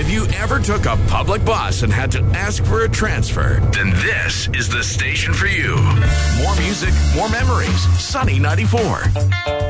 If you ever took a public bus and had to ask for a transfer, then this is the station for you. More music, more memories. Sunny 94.